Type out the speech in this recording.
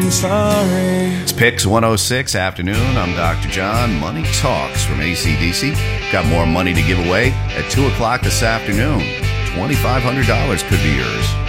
I'm sorry. It's Picks 106 afternoon. I'm Dr. John. Money Talks from AC/DC. Got more money to give away at 2 o'clock this afternoon. $2,500 could be yours.